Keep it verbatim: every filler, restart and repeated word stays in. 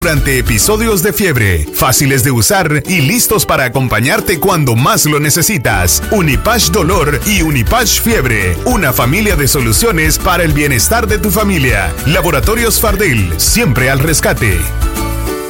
Durante episodios de fiebre, fáciles de usar y listos para acompañarte cuando más lo necesitas. Unipash Dolor y Unipash Fiebre, una familia de soluciones para el bienestar de tu familia. Laboratorios Fardel, siempre al rescate.